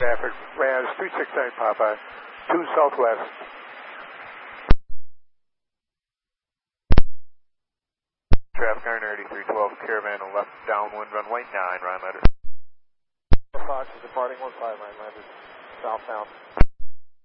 Traffic, RAS 369 Papa, 2 Southwest. Traffic Garner 8312, Caravan left downwind runway 9, Rhinelander. Fox is departing 15 Rhinelander, southbound.